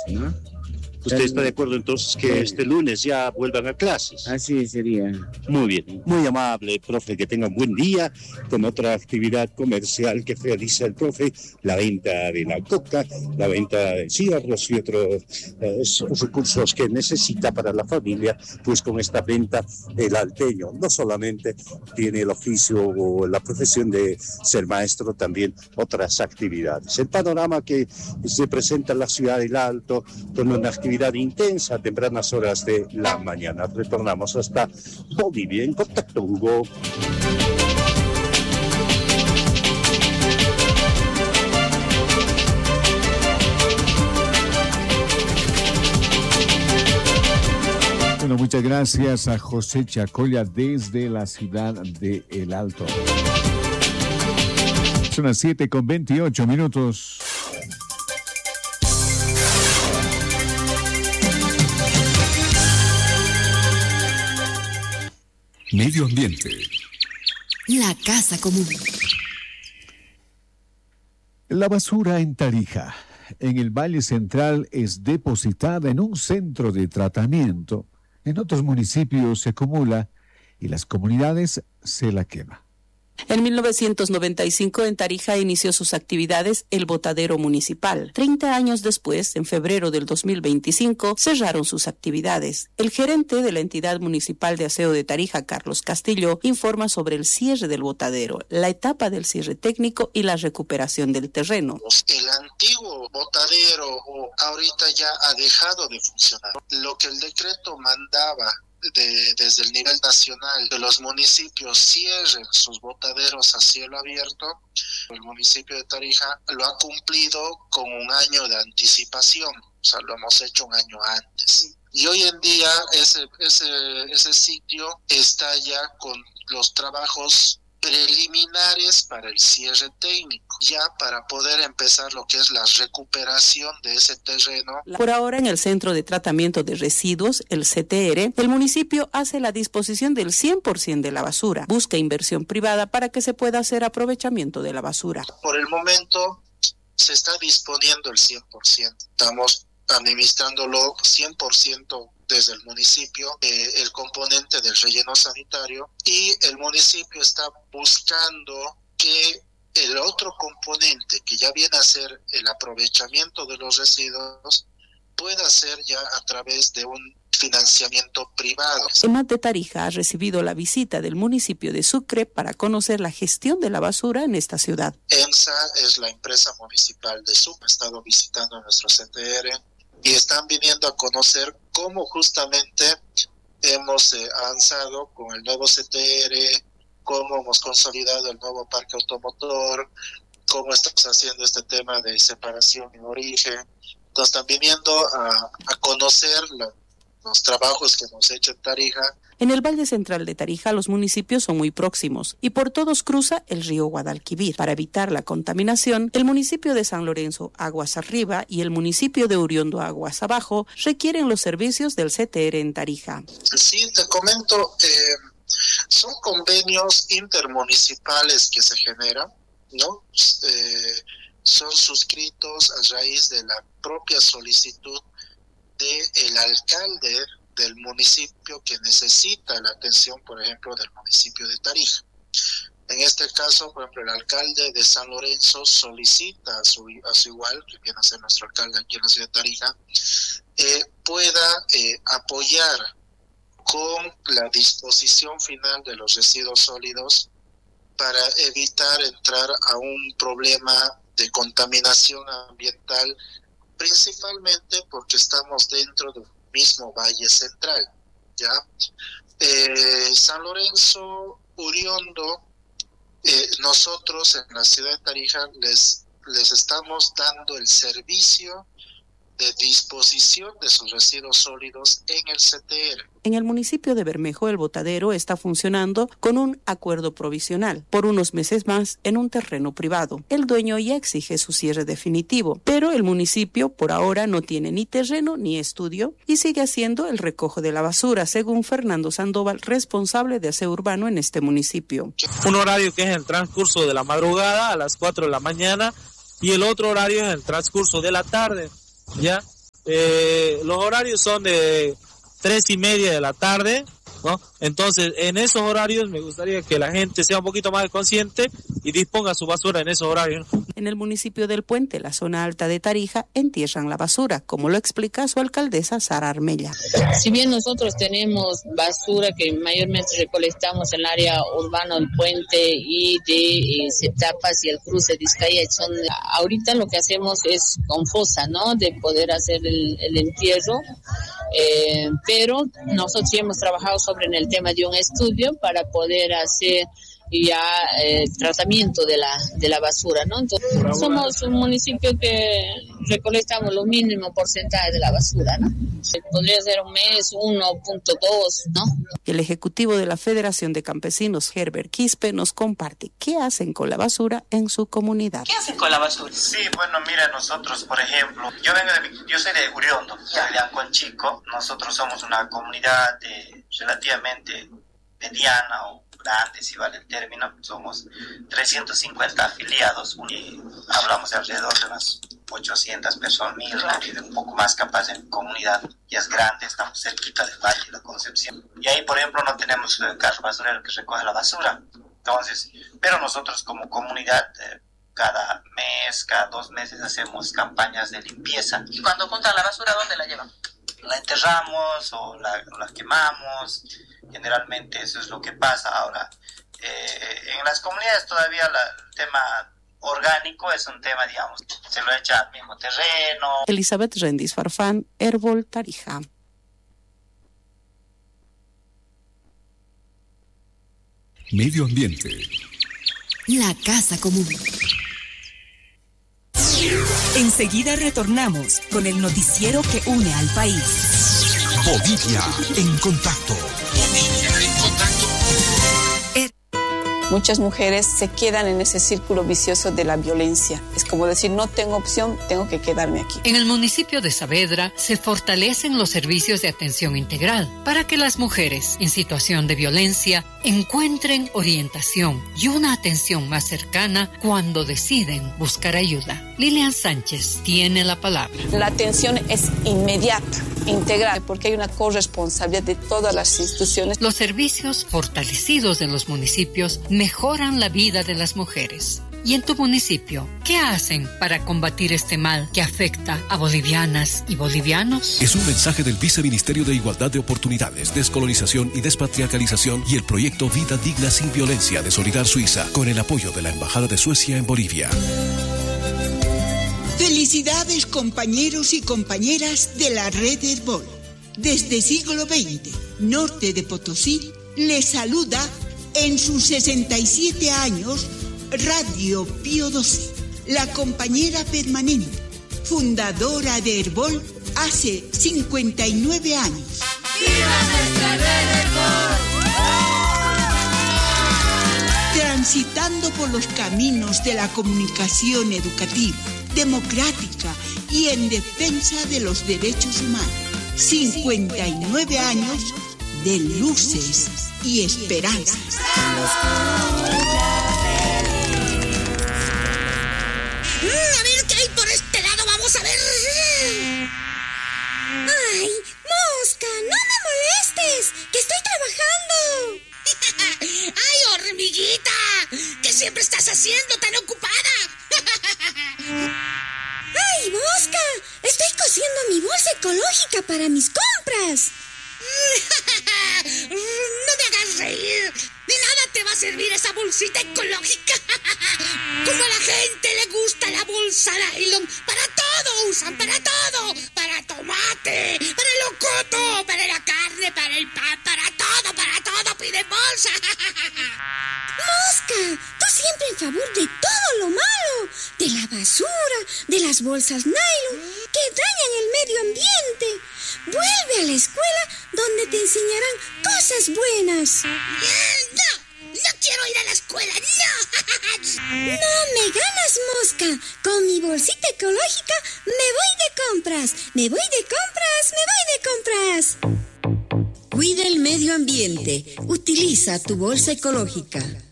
¿no? ¿Usted está de acuerdo entonces que este lunes ya vuelvan a clases? Así sería. Muy bien, muy amable, profe, que tenga un buen día con otra actividad comercial que realiza el profe, la venta de la coca, la venta de cigarros y otros recursos que necesita para la familia, pues con esta venta el alteño no solamente tiene el oficio o la profesión de ser maestro, también otras actividades. El panorama que se presenta en la ciudad del Alto con una actividad intensa a tempranas horas de la mañana. Retornamos hasta Bolivia en contacto, Hugo. Bueno, muchas gracias a José Chacoya desde la ciudad de El Alto. Son las 7:28. Medio ambiente. La casa común. La basura en Tarija, en el Valle Central, es depositada en un centro de tratamiento. En otros municipios se acumula y las comunidades se la queman. En 1995 en Tarija inició sus actividades el botadero municipal. 30 años después, en febrero del 2025, cerraron sus actividades. El gerente de la entidad municipal de aseo de Tarija, Carlos Castillo, informa sobre el cierre del botadero, la etapa del cierre técnico y la recuperación del terreno. El antiguo botadero ahorita ya ha dejado de funcionar. Lo que el decreto mandaba desde el nivel nacional, que los municipios cierren sus botaderos a cielo abierto, el municipio de Tarija lo ha cumplido con un año de anticipación, o sea, lo hemos hecho un año antes. Y hoy en día ese sitio está ya con los trabajos preliminares para el cierre técnico, ya para poder empezar lo que es la recuperación de ese terreno. Por ahora, en el Centro de Tratamiento de Residuos, el CTR, el municipio hace la disposición del 100% de la basura. Busca inversión privada para que se pueda hacer aprovechamiento de la basura. Por el momento se está disponiendo el 100%. Estamos administrándolo 100% desde el municipio, el componente del relleno sanitario, y el municipio está buscando que el otro componente, que ya viene a ser el aprovechamiento de los residuos, pueda ser ya a través de un financiamiento privado. EMAT de Tarija ha recibido la visita del municipio de Sucre para conocer la gestión de la basura en esta ciudad. EMSA es la empresa municipal de Sucre, ha estado visitando nuestro CTR y están viniendo a conocer cómo justamente hemos avanzado con el nuevo CTR, cómo hemos consolidado el nuevo parque automotor, cómo estamos haciendo este tema de separación en origen. Entonces están viniendo a conocer los trabajos que hemos hecho en Tarija. En el Valle Central de Tarija los municipios son muy próximos y por todos cruza el río Guadalquivir. Para evitar la contaminación, el municipio de San Lorenzo, aguas arriba, y el municipio de Uriondo, aguas abajo, requieren los servicios del CTR en Tarija. Sí, te comento, son convenios intermunicipales que se generan, ¿no? Son suscritos a raíz de la propia solicitud del alcalde del municipio que necesita la atención, por ejemplo, del municipio de Tarija. En este caso, por ejemplo, el alcalde de San Lorenzo solicita a su igual, que viene a ser nuestro alcalde aquí en la ciudad de Tarija, pueda apoyar con la disposición final de los residuos sólidos para evitar entrar a un problema de contaminación ambiental, principalmente porque estamos dentro del mismo Valle Central, ¿ya? San Lorenzo, Uriondo, nosotros en la ciudad de Tarija les estamos dando el servicio de disposición de sus residuos sólidos en el CTR. En el municipio de Bermejo, el botadero está funcionando con un acuerdo provisional por unos meses más en un terreno privado. El dueño ya exige su cierre definitivo, pero el municipio por ahora no tiene ni terreno ni estudio y sigue haciendo el recojo de la basura, según Fernando Sandoval, responsable de aseo urbano en este municipio. Un horario que es el transcurso de la madrugada a las 4 de la mañana y el otro horario es el transcurso de la tarde. Ya los horarios son de 3:30 de la tarde, ¿no? Entonces, en esos horarios me gustaría que la gente sea un poquito más consciente y disponga su basura en esos horarios, ¿no? En el municipio del Puente, la zona alta de Tarija, entierran la basura, como lo explica su alcaldesa Sara Armella. Si bien nosotros tenemos basura que mayormente recolectamos en el área urbana del Puente y de Setapas y el cruce de Vizcaya, ahorita lo que hacemos es con fosa, ¿no? De poder hacer el entierro, pero nosotros sí hemos trabajado en el tema de un estudio para poder hacer ya tratamiento de la basura, ¿no? Entonces, somos un municipio que recolectamos lo mínimo porcentaje de la basura, ¿no? Podría ser un mes 1.2, ¿no? El ejecutivo de la Federación de Campesinos, Herbert Quispe, nos comparte qué hacen con la basura en su comunidad. ¿Qué hacen con la basura? Sí, bueno, mira, nosotros, por ejemplo, yo soy de Uriondo, soy de Anconchico. Nosotros somos una comunidad relativamente mediana o grande, si vale el término. Somos 350 afiliados y hablamos de alrededor de unas 800 personas, 1000, un poco más capaz en comunidad. Ya es grande, estamos cerquita del Valle de la Concepción. Y ahí, por ejemplo, no tenemos carro basurero que recoge la basura. Entonces, pero nosotros como comunidad, cada mes, cada 2 meses hacemos campañas de limpieza. Y cuando juntan la basura, ¿dónde la llevan? La enterramos o la quemamos. Generalmente eso es lo que pasa. Ahora, en las comunidades todavía el tema orgánico es un tema, digamos, se lo echa al mismo terreno. Elizabeth Rendis Farfán, Herbol, Tarija. Medio ambiente. La casa común. Enseguida retornamos con el noticiero que une al país. Bolivia en contacto. Muchas mujeres se quedan en ese círculo vicioso de la violencia. Es como decir, no tengo opción, tengo que quedarme aquí. En el municipio de Saavedra se fortalecen los servicios de atención integral para que las mujeres en situación de violencia encuentren orientación y una atención más cercana cuando deciden buscar ayuda. Lilian Sánchez tiene la palabra. La atención es inmediata, integral, porque hay una corresponsabilidad de todas las instituciones. Los servicios fortalecidos en los municipios mejoran la vida de las mujeres. ¿Y en tu municipio, qué hacen para combatir este mal que afecta a bolivianas y bolivianos? Es un mensaje del Viceministerio de Igualdad de Oportunidades, Descolonización y Despatriarcalización y el proyecto Vida Digna Sin Violencia de Solidar Suiza, con el apoyo de la Embajada de Suecia en Bolivia. Felicidades, compañeros y compañeras de la red Herbol. Desde siglo XX, norte de Potosí, les saluda en sus 67 años Radio Pío XII, la compañera permanente, fundadora de Herbol hace 59 años. ¡Viva nuestra red Herbol! Transitando por los caminos de la comunicación educativa, democrática y en defensa de los derechos humanos. 59 años de luces y esperanzas. A ver qué hay por este lado, vamos a ver. ¡Ay, Mosca! ¡No me molestes! ¡Que estoy trabajando! ¡Ay, hormiguita! ¿Qué siempre estás haciendo tan ocupada? ¡Ay, Mosca! Estoy cosiendo mi bolsa ecológica para mis compras. No me hagas reír. De nada te va a servir esa bolsita ecológica. Como a la gente le gusta la bolsa nylon. Para todo usan, para todo. Para tomate, para el locoto, para la carne, para el pan, para todo piden bolsa. Mosca, tú siempre en favor de todo lo malo. De la basura, de las bolsas nylon que dañan el medio ambiente. Vuelve a la escuela donde te enseñarán cosas buenas. No quiero ir a la escuela, no. No me ganas, Mosca. Con mi bolsita ecológica me voy de compras. Cuida el medio ambiente. Utiliza tu bolsa ecológica.